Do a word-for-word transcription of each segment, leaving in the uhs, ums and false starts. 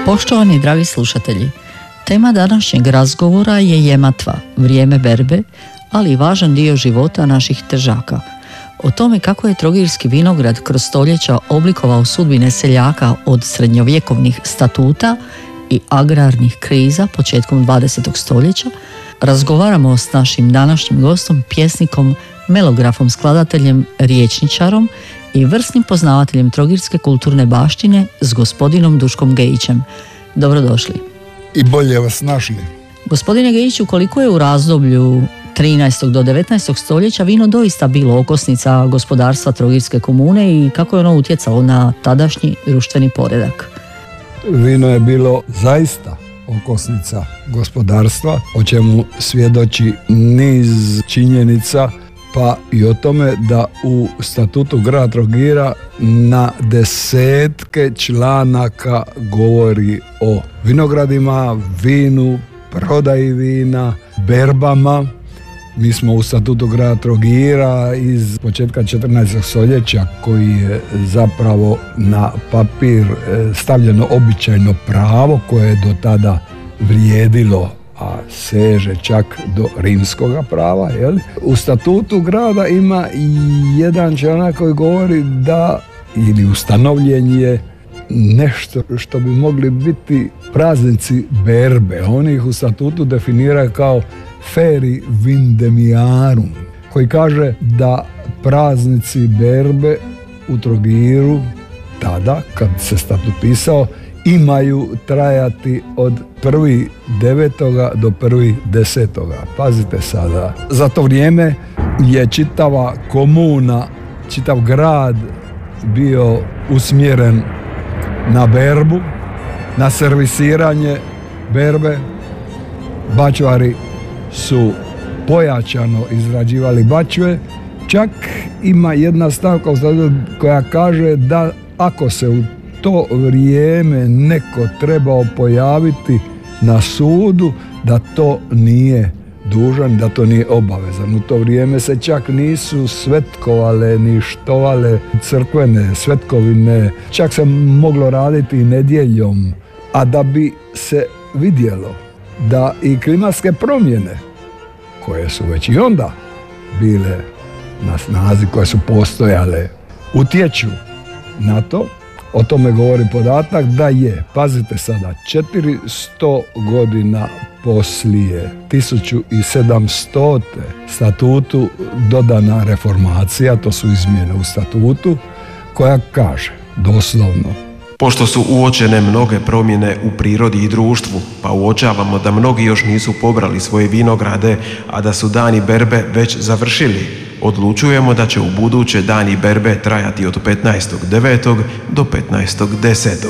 Poštovani dragi slušatelji, tema današnjeg razgovora je jematva, vrijeme berbe, ali i važan dio života naših težaka. O tome kako je trogirski vinograd kroz stoljeća oblikovao sudbine seljaka od srednjovjekovnih statuta i agrarnih kriza početkom dvadesetog stoljeća, razgovaramo s našim današnjim gostom, pjesnikom, melografom, skladateljem, riječničarom i vrsnim poznavateljem trogirske kulturne baštine s gospodinom Duškom Gejićem. Dobrodošli. I bolje vas našli. Gospodine Gejiću, koliko je u razdoblju trinaestog do devetnaestog stoljeća vino doista bilo okosnica gospodarstva Trogirske komune i kako je ono utjecalo na tadašnji društveni poredak? Vino je bilo zaista okosnica gospodarstva, o čemu svjedoči niz činjenica, pa i o tome da u statutu grada Trogira na desetke članaka govori o vinogradima, vinu, prodaji vina, berbama. Mi smo u statutu grada Trogira iz početka četrnaestog stoljeća, koji je zapravo na papir stavljeno običajno pravo koje je do tada vrijedilo, a seže čak do rimskoga prava. Jel? U statutu grada ima jedan članak koji govori da, ili ustanovljen je nešto što bi mogli biti praznici berbe. Oni ih u statutu definiraju kao feri vindemiarum, koji kaže da praznici berbe u Trogiru tada, kad se statut pisao, imaju trajati od prvog devetoga do prvog desetoga. Pazite sada, za to vrijeme je čitava komuna, čitav grad bio usmjeren na berbu, na servisiranje berbe. Bačvari su pojačano izrađivali bačve. Čak ima jedna stavka koja kaže da ako se u to vrijeme neko trebao pojaviti na sudu, da to nije dužan, da to nije obavezan. U to vrijeme se čak nisu svetkovale ni štovale crkvene svetkovine, čak se moglo raditi i nedjeljom. A da bi se vidjelo da i klimatske promjene, koje su već i onda bile na snazi, koje su postojale, utječu na to, o tome govori podatak da je, pazite sada, četiristo godina poslije tisuću sedamstote statutu dodana reformacija, to su izmjene u statutu, koja kaže doslovno: pošto su uočene mnoge promjene u prirodi i društvu, pa uočavamo da mnogi još nisu pobrali svoje vinograde, a da su dani berbe već završili, odlučujemo da će u buduće dani berbe trajati od petnaestog devetog do petnaestog desetog.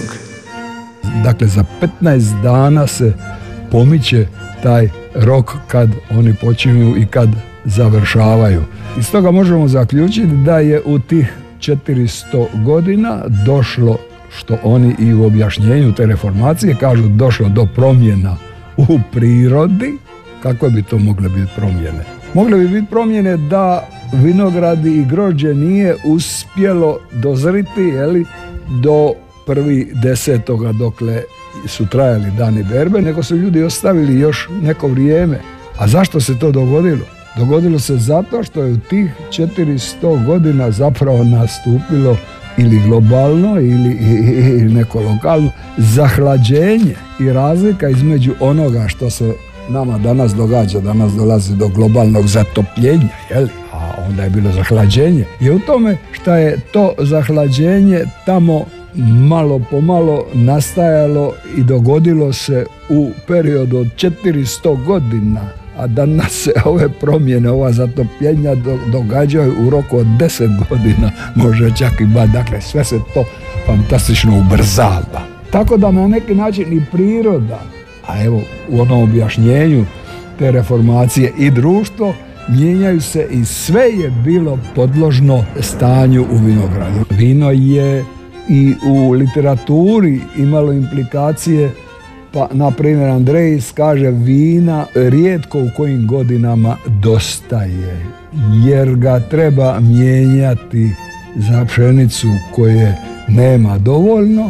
Dakle, za petnaest dana se pomiče taj rok kad oni počinju i kad završavaju. Iz toga možemo zaključiti da je u tih četiristo godina došlo, što oni i u objašnjenju te reformacije kažu, došlo do promjena u prirodi. Kako bi to mogle biti promjene? Mogle bi biti promjene da vinogradi i grožđe nije uspjelo dozriti, jeli, do prvog desetoga dokle su trajali dani berbe, nego su ljudi ostavili još neko vrijeme. A zašto se to dogodilo? Dogodilo se zato što je u tih četiristo godina zapravo nastupilo ili globalno ili, ili neko lokalno zahlađenje i razlika između onoga što se nama danas događa. Danas dolazi do globalnog zatopljenja, jeli? A onda je bilo zahlađenje. I u tome što je to zahlađenje tamo malo po malo nastajalo i dogodilo se u periodu od četiristo godina, a danas se ove promjene, ova zatopljenja događaju u roku od deset godina, može čak i ba, dakle sve se to fantastično ubrzava. Tako da na neki način i priroda, a evo u onom objašnjenju te reformacije, i društvo mijenjaju se i sve je bilo podložno stanju u vinogradu. Vino je i u literaturi imalo implikacije, pa na primjer Andrejs kaže vina rijetko u kojim godinama dostaje, jer ga treba mijenjati za pšenicu koje nema dovoljno,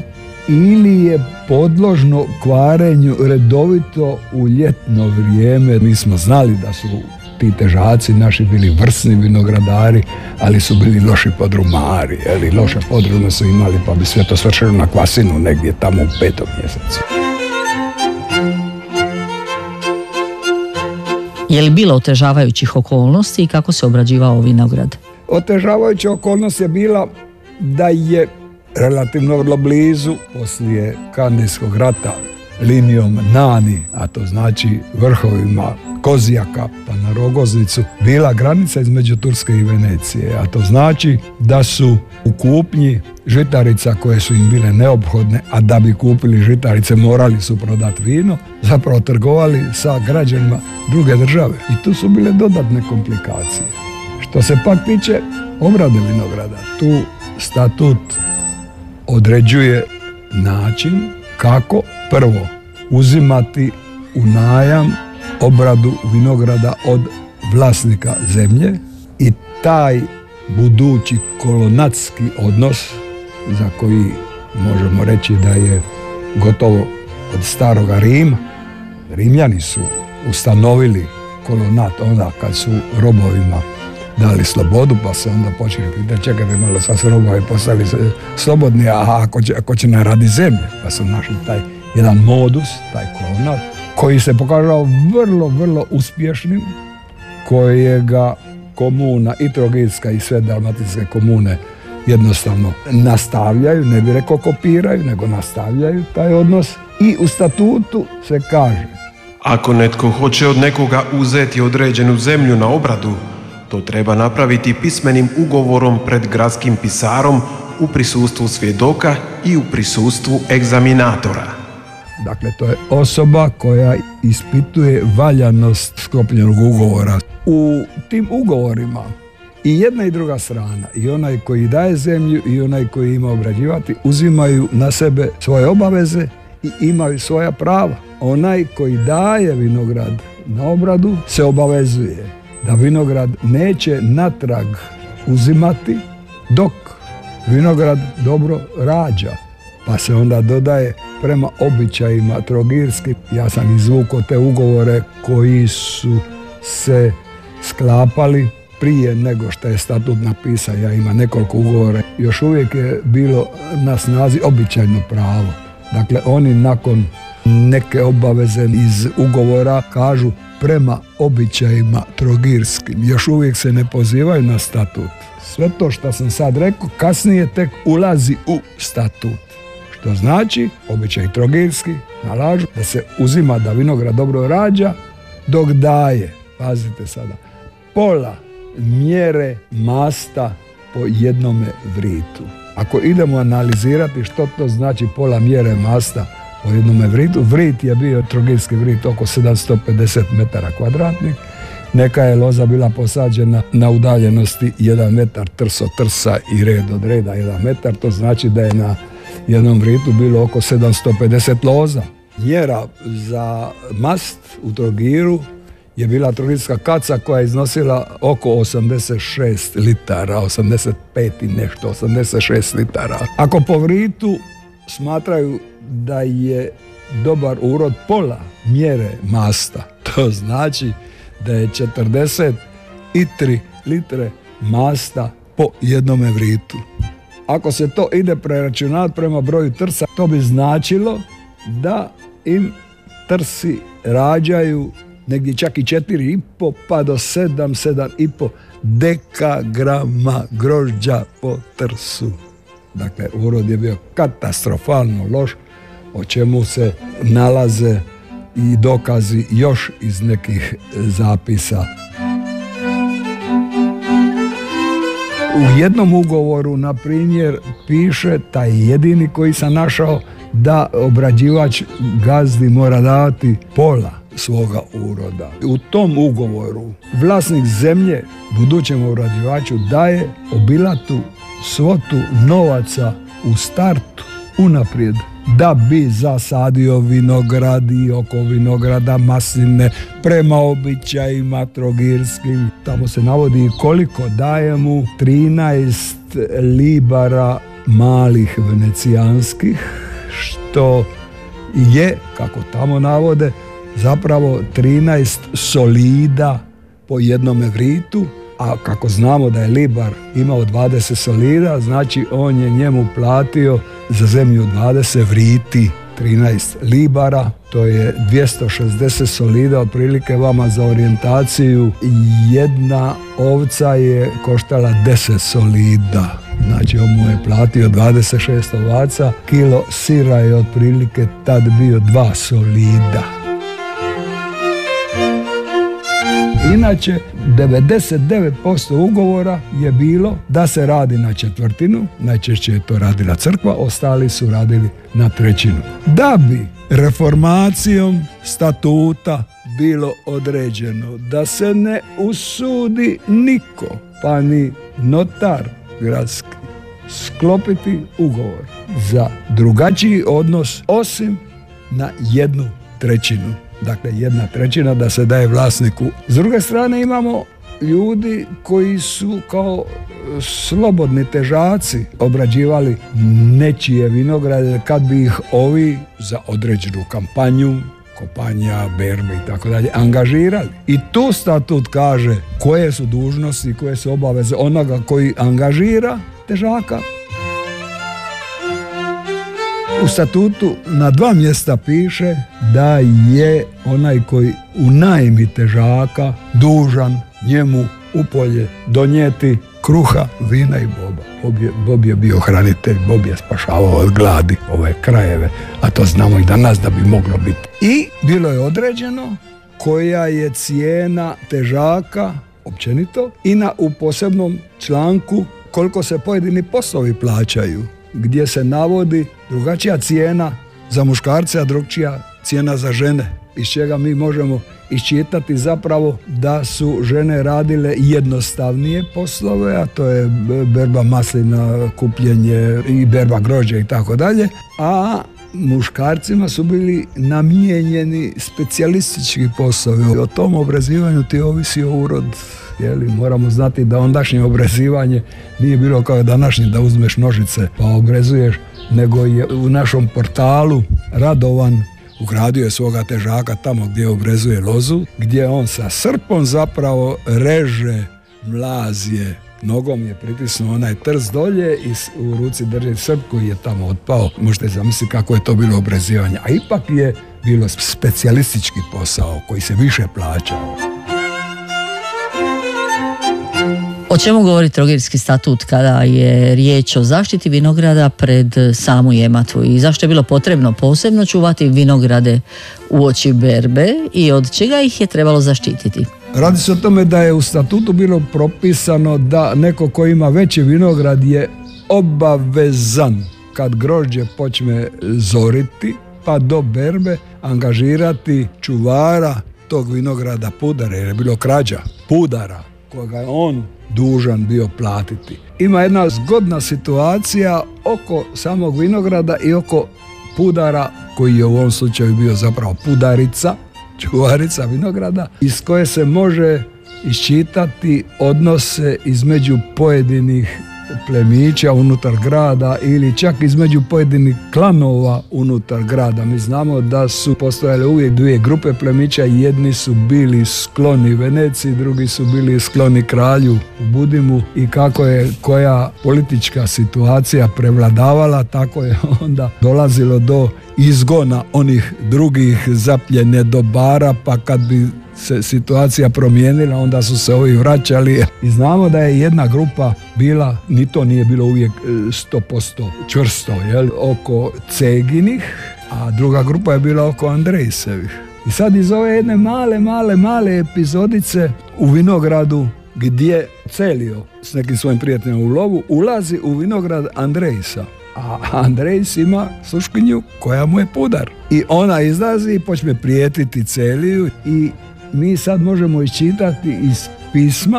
ili je podložno kvarenju redovito u ljetno vrijeme. Mi smo znali da su ti težaci naši bili vrsni vinogradari, ali su bili loši podrumari, ali loše podrume su imali, pa bi sve to svršilo na kvasinu negdje tamo u petom mjesecu. Je li bilo otežavajućih okolnosti i kako se obrađivao vinograd? Otežavajuća okolnost je bila da je relativno vrlo blizu, poslije Kandijskog rata, linijom Nani, a to znači vrhovima Kozjaka pa na Rogoznicu, bila granica između Turske i Venecije, a to znači da su u kupnji žitarica koje su im bile neophodne, a da bi kupili žitarice morali su prodati vino, zapravo trgovali sa građanima druge države. I tu su bile dodatne komplikacije. Što se pak tiče obrade vinograda, tu statut određuje način kako prvo uzimati u najam obradu vinograda od vlasnika zemlje i taj budući kolonatski odnos, za koji možemo reći da je gotovo od staroga Rima. Rimljani su ustanovili kolonat onda kad su robovima dali slobodu, pa se onda počeli pitati, čekajte malo, sad su robovi postali slobodni, a ako će, ako će naradi zemlje, pa su našli taj jedan modus, taj kolonat, koji se pokazao vrlo, vrlo uspješnim, kojega komuna i Trogirska i sve dalmatinske komune jednostavno nastavljaju, ne bi rekao kopiraju, nego nastavljaju taj odnos. I u statutu se kaže: ako netko hoće od nekoga uzeti određenu zemlju na obradu, to treba napraviti pismenim ugovorom pred gradskim pisarom u prisustvu svjedoka i u prisustvu egzaminatora. Dakle, to je osoba koja ispituje valjanost sklopljenog ugovora. U tim ugovorima i jedna i druga strana, i onaj koji daje zemlju i onaj koji ima obrađivati, uzimaju na sebe svoje obaveze i imaju svoja prava. Onaj koji daje vinograd na obradu se obavezuje da vinograd neće natrag uzimati dok vinograd dobro rađa. Pa se onda dodaje prema običajima trogirskim. Ja sam izvukao te ugovore koji su se sklapali prije nego što je statut napisan. Ja imam nekoliko ugovora. Još uvijek je bilo na snazi običajno pravo. Dakle, oni nakon neke obaveze iz ugovora kažu prema običajima trogirskim. Još uvijek se ne pozivaju na statut. Sve to što sam sad rekao kasnije tek ulazi u statut. Što znači, običaj trogirski nalažu da se uzima da vinograd dobro rađa, dok daje, pazite sada, pola mjere masta po jednome vritu. Ako idemo analizirati što to znači pola mjere masta po jednome vritu, vrit je bio trogirski vrit oko sedamsto pedeset metara kvadratnih, neka je loza bila posađena na udaljenosti jedan metar trs od trsa i red od reda jedan metar, to znači da je na jednom vritu bilo oko sedamsto pedeset loza. Mjera za mast u Trogiru je bila trogirska kaca koja je iznosila oko osamdeset šest litara, osamdeset pet i nešto, osamdeset šest litara. Ako po vritu smatraju da je dobar urod pola mjere masta, to znači da je četrdeset tri litre masta po jednome vritu. Ako se to ide preračunati prema broju trsa, to bi značilo da im trsi rađaju negdje čak i četiri i po pa do sedam, sedam i po dekagrama grožđa po trsu. Dakle, urod je bio katastrofalno loš, o čemu se nalaze i dokazi još iz nekih zapisa. U jednom ugovoru, na primjer, piše, taj jedini koji sam našao, da obrađivač gazdi mora davati pola svoga uroda. U tom ugovoru vlasnik zemlje budućem obrađivaču daje obilatu svotu novaca u startu, unaprijed, da bi zasadio vinograd i oko vinograda masline prema običajima trogirskim. Tamo se navodi koliko daje mu trinaest libara malih venecijanskih, što je, kako tamo navode, zapravo trinaest solida po jednom evritu, a kako znamo da je Libar imao dvadeset solida, znači on je njemu platio za zemlju dvadeset vriti, trinaest libara, to je dvjesto šezdeset solida, otprilike vama za orijentaciju. Jedna ovca je koštala deset solida, znači on mu je platio dvadeset šest ovaca, kilo sira je otprilike tad bio dva solida. Inače, devedeset devet posto ugovora je bilo da se radi na četvrtinu, najčešće je to radila crkva, ostali su radili na trećinu. Da bi reformacijom statuta bilo određeno da se ne usudi niko, pa ni notar gradski, sklopiti ugovor za drugačiji odnos osim na jednu trećinu. Dakle, jedna trećina da se daje vlasniku. S druge strane imamo ljudi koji su kao slobodni težaci obrađivali nečije vinograde kad bi ih ovi za određenu kampanju, kopanja, berbe i tako dalje angažirali. I tu statut kaže koje su dužnosti, koje su obaveze onoga koji angažira težaka. U statutu na dva mjesta piše da je onaj koji unajmi težaka dužan njemu u polje donijeti kruha, vina i boba. Bob je, Bob je bio hranitelj, Bob je spašavao od gladi ove krajeve, a to znamo i danas da bi moglo biti. I bilo je određeno koja je cijena težaka općenito i na, u posebnom članku koliko se pojedini poslovi plaćaju, gdje se navodi drugačija cijena za muškarce, a drugčija cijena za žene, iz čega mi možemo iščitati zapravo da su žene radile jednostavnije poslove, a to je berba maslina, kupljenje i berba grožđa i tako dalje, a muškarcima su bili namijenjeni specijalistički poslovi. O tom obrazivanju ti ovisi o urod. Jeli, moramo znati da ondašnje obrezivanje nije bilo kao današnje da uzmeš nožice pa obrezuješ, nego je u našom portalu Radovan ugradio je svoga težaka tamo gdje obrezuje lozu, gdje on sa srpom zapravo reže mlazje. Nogom je pritisnuo onaj trst dolje i u ruci drži srp koji je tamo otpao. Možete zamisliti kako je to bilo obrezivanje. A ipak je bilo specijalistički posao koji se više plaćao. O čemu govori Trogirski statut kada je riječ o zaštiti vinograda pred samu jematvu i zašto je bilo potrebno posebno čuvati vinograde uoči berbe i od čega ih je trebalo zaštititi? Radi se o tome da je u statutu bilo propisano da neko ko ima veći vinograd je obavezan kad grožđe počne zoriti pa do berbe angažirati čuvara tog vinograda pudara, jer je bilo krađa pudara koga je on dužan bio platiti. Ima jedna zgodna situacija oko samog vinograda i oko pudara, koji je u ovom slučaju bio zapravo pudarica, čuvarica vinograda, iz koje se može iščitati odnose između pojedinih plemića unutar grada ili čak između pojedinih klanova unutar grada. Mi znamo da su postojale uvijek dvije grupe plemića, jedni su bili skloni Veneciji, drugi su bili skloni kralju u Budimu i kako je koja politička situacija prevladavala, tako je onda dolazilo do izgona onih drugih, zapljene dobara, pa kad bi se situacija promijenila, onda su se ovi vraćali. I znamo da je jedna grupa bila, ni to nije bilo uvijek sto posto čvrsto, jel, oko Ceginih, a druga grupa je bila oko Andrejsevih. I sad iz ove jedne male, male, male epizodice u vinogradu gdje Celio s nekim svojim prijateljima u lovu ulazi u vinograd Andrejsa, a Andrejs ima sluškinju koja mu je pudar. I ona izlazi i počne prijetiti Celiju i mi sad možemo iščitati iz pisma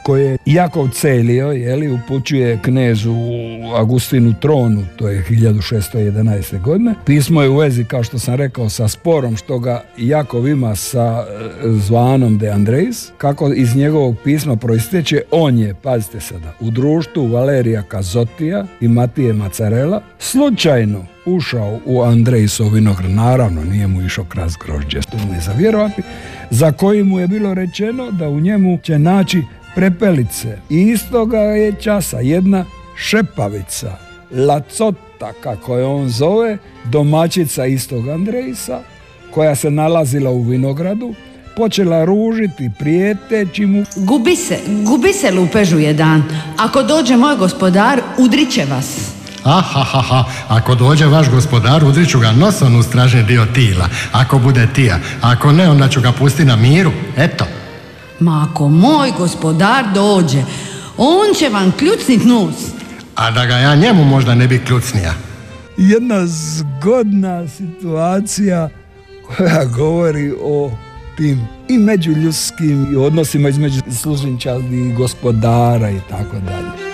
koje Jakov Celio, jeli, upućuje knezu Agustinu Tronu, to je hiljadu šessto jedanaeste. godine. Pismo je u vezi, kao što sam rekao, sa sporom što ga Jakov ima sa zvanom de Andrejs. Kako iz njegovog pisma proistječe, on je, pazite sada, u društvu Valerija Kazotija i Matije Macarela slučajno ušao u Andrejsov vinograd. Naravno, nije mu išao kras grožđe, to ne za vjerovati, za koji mu je bilo rečeno da u njemu će naći prepelice. I istoga je časa jedna šepavica, Lacota, kako je on zove, domaćica istog Andrejsa, koja se nalazila u vinogradu, počela ružiti prijeteći mu: Gubi se, gubi se lupežu jedan. Ako dođe moj gospodar, udrit će vas. Aha, ha, ha. Ako dođe vaš gospodar, udrit ću ga nosom u stražni dio tila. Ako bude tija. Ako ne, onda ću ga pusti na miru. Eto. Ma ako moj gospodar dođe, on će vam kljucnit nos. A da ga ja njemu možda ne bi kljucnija. Jedna zgodna situacija koja govori o tim i međuljudskim odnosima između služinča i gospodara i tako dalje.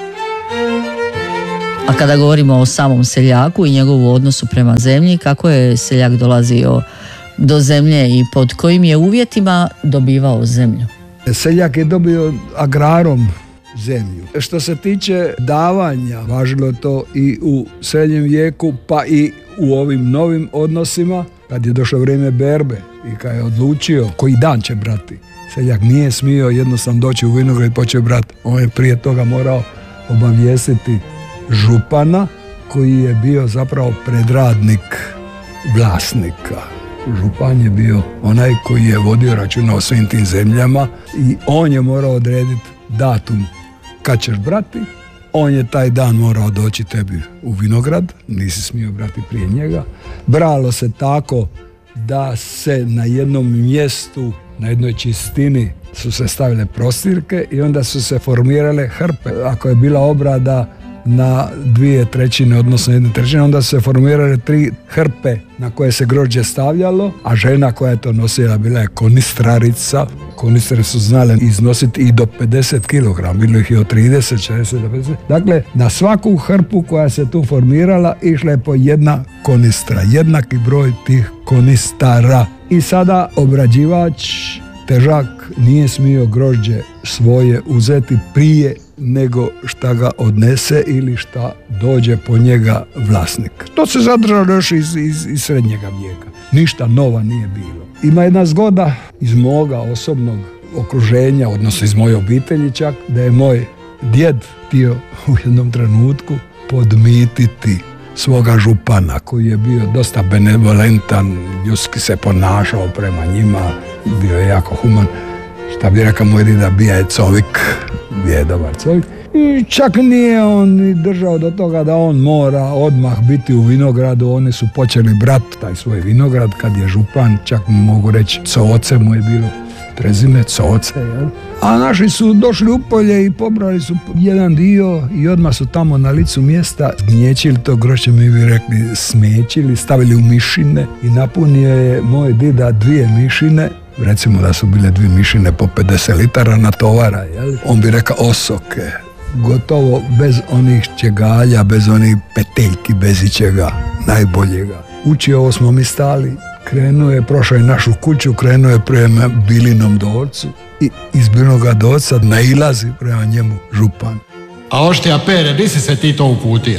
A kada govorimo o samom seljaku i njegovu odnosu prema zemlji, kako je seljak dolazio do zemlje i pod kojim je uvjetima dobivao zemlju? Seljak je dobio agrarom zemlju. Što se tiče davanja, važilo je to i u srednjem vijeku, pa i u ovim novim odnosima, kad je došlo vrijeme berbe i kad je odlučio koji dan će brati. Seljak nije smio jednostavno doći u vinograd i počeo brati. On je prije toga morao obavijestiti župana, koji je bio zapravo predradnik vlasnika. Župan je bio onaj koji je vodio računa o svim tim zemljama i on je morao odrediti datum kad ćeš brati. On je taj dan morao doći tebi u vinograd, nisi smio brati prije njega. Bralo se tako da se na jednom mjestu, na jednoj čistini su se stavile prostirke i onda su se formirale hrpe. Ako je bila obrada na dvije trećine, odnosno jedne trećine, onda su se formirale tri hrpe na koje se grožđe stavljalo, a žena koja je to nosila bila je konistrarica. Konistre su znale iznositi i do pedeset kilograma, bilo ih i od trideset, šezdeset do pedeset. Dakle, na svaku hrpu koja se tu formirala išla je po jedna konistra, jednaki broj tih konistara. I sada obrađivač, težak, nije smio grožđe svoje uzeti prije nego šta ga odnese ili šta dođe po njega vlasnik. To se zadržalo još iz, iz, iz srednjega vijeka. Ništa nova nije bilo. Ima jedna zgoda iz moga osobnog okruženja, odnosno iz moje obitelji čak, da je moj djed htio u jednom trenutku podmititi svoga župana, koji je bio dosta benevolentan, ljudski se ponašao prema njima, bio je jako human. Šta bi rekao moj dida, bija je covik, bio je dobar covik. I čak nije on ni držao do toga da on mora odmah biti u vinogradu. Oni su počeli brati taj svoj vinograd kad je župan, čak mogu reći Coce mu je bilo prezime, Coce, jel? A naši su došli u polje i pobrali su jedan dio i odmah su tamo na licu mjesta gnječili to grožđe, mi bi rekli smećili, stavili u mišine i napunio je moj dida dvije mišine. Recimo da su bile dvije mišine po pedeset litara na tovara, jel? On bi rekao osoke, gotovo bez onih čegalja, bez onih peteljki, bez ičega, najboljega. Uči ovo smo mi stali, krenuo je, prošao je našu kuću, krenuo je prema Bilinom Dorcu i iz Bilinoga Dorca nailazi prema njemu župan. A oštija Pere, di si se ti to uputija?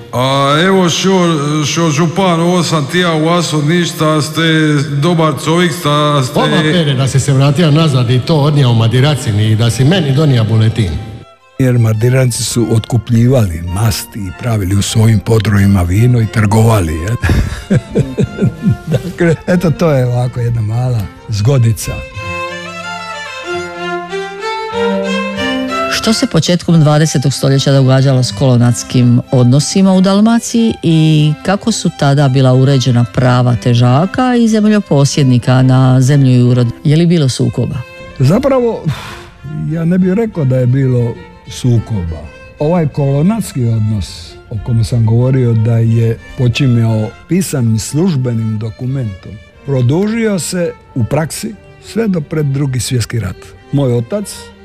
A evo šo, šo župan, ovo sam ti ja u vas od ništa, ste dobar covik, sta, ste... Oba Pere, da si se vratio nazad i to odnijao u Madiracini i da si meni donija buletin. Jer Madiranci su otkupljivali masti i pravili u svojim podrojima vino i trgovali, je? Dakle, eto to je ovako jedna mala zgodica. Što se početkom dvadesetog stoljeća događalo s kolonatskim odnosima u Dalmaciji i kako su tada bila uređena prava težaka i zemljoposjednika na zemlju i urod? Je li bilo sukoba? Zapravo, ja ne bih rekao da je bilo sukoba. Ovaj kolonatski odnos o kojem sam govorio da je počinjao pisanim službenim dokumentom, produžio se u praksi sve do pred Drugi svjetski rat. Moj otac,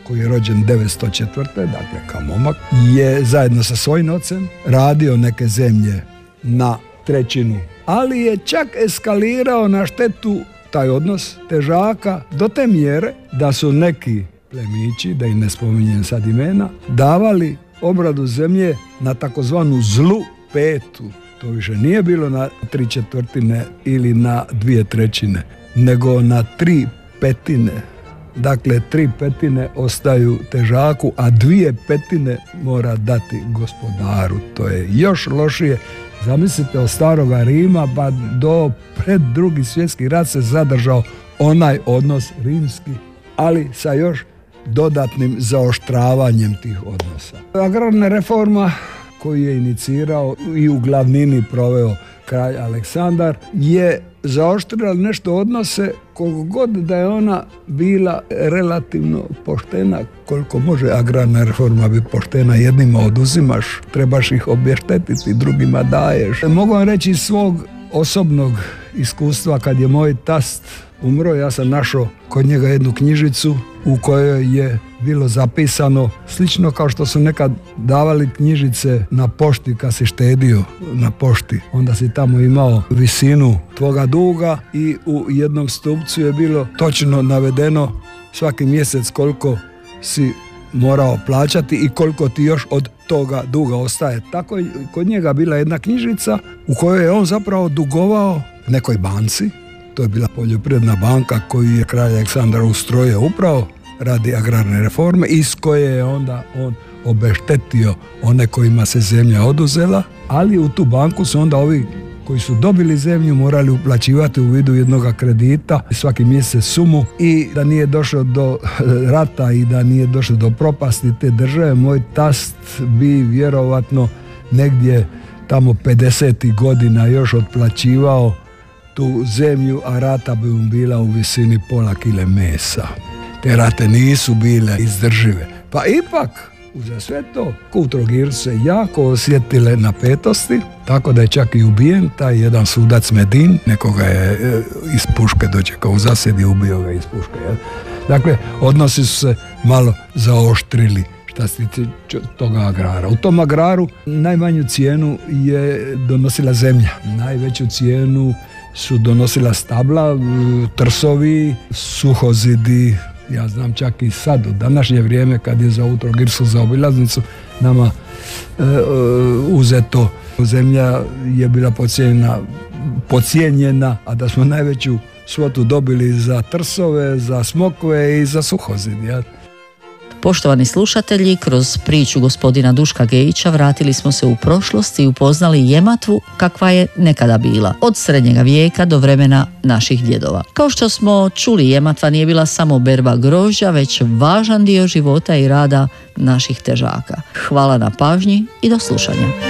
koji je rođen devetsto četvrte. dakle kao momak, je zajedno sa svojim ocem radio neke zemlje na trećinu, ali je čak eskalirao na štetu taj odnos težaka do te mjere da su neki plemići, da i ne spominjem sad imena, davali obradu zemlje na takozvanu zlu petu. To više nije bilo na tri četvrtine ili na dvije trećine, nego na tri petine. Dakle, tri petine ostaju težaku, a dvije petine mora dati gospodaru. To je još lošije. Zamislite, od staroga Rima pa do pred drugi svjetski rat se zadržao onaj odnos rimski, ali sa još dodatnim zaoštravanjem tih odnosa. Agrarna reforma koju je inicirao i u glavnini proveo kralj Aleksandar je zaoštrila nešto odnose, koliko god da je ona bila relativno poštena, koliko može agrarna reforma biti poštena, jednima oduzimaš, trebaš ih obeštetiti, drugima daješ. Mogu vam reći iz svog osobnog iskustva, kad je moj tast umro, ja sam našao kod njega jednu knjižicu u kojoj je bilo zapisano slično kao što su nekad davali knjižice na pošti kad si štedio na pošti. Onda si tamo imao visinu tvoga duga i u jednom stupcu je bilo točno navedeno svaki mjesec koliko si morao plaćati i koliko ti još od toga duga ostaje. Tako je kod njega bila jedna knjižica u kojoj je on zapravo dugovao nekoj banci. To je bila poljoprivredna banka koju je kralj Aleksandar ustrojio upravo radi agrarne reforme, iz koje je onda on obeštetio one kojima se zemlja oduzela, ali u tu banku su onda ovi koji su dobili zemlju morali uplaćivati u vidu jednog kredita svaki mjesec sumu, i da nije došlo do rata i da nije došlo do propasti te države, moj tast bi vjerovatno negdje tamo pedesetih godina još otplaćivao tu zemlju, a rata bi mu bila u visini pola kile mesa. Te rate nisu bile izdržive. Pa ipak, uza sve to, u Trogiru se jako osjetile napetosti, tako da je čak i ubijen taj jedan sudac Medin, nekoga je e, iz puške dočekao u zasjedi, ubio ga iz puške. Jel? Dakle, odnosi su se malo zaoštrili šta se tiče toga agrara. U tom agraru najmanju cijenu je donosila zemlja. Najveću cijenu su donosila stabla, trsovi, suhozidi. Ja znam čak i sad, u današnje vrijeme, kad je za ovu trogirsku zaobilaznicu nama e, uzeto, zemlja je bila pocijenjena, pocijenjena, a da smo najveću svotu dobili za trsove, za smokve i za suhozid. Ja. Poštovani slušatelji, kroz priču gospodina Duška Gejića vratili smo se u prošlost i upoznali Jematvu kakva je nekada bila, od srednjega vijeka do vremena naših djedova. Kao što smo čuli, Jematva nije bila samo berba grožđa, već važan dio života i rada naših težaka. Hvala na pažnji i do slušanja.